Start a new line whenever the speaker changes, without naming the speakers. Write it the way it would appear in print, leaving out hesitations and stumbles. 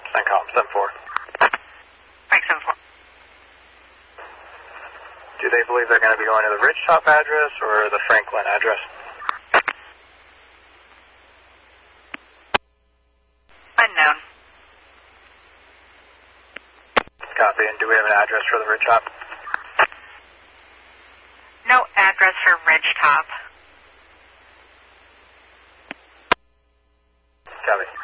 CENTCOM 7-4.
Mike 7-4.
Do they believe they're going to be going to the Ridgetop address or the Franklin address?
Unknown.
Copy. And do we have an address for the Ridgetop?
No address for Ridgetop.
Copy.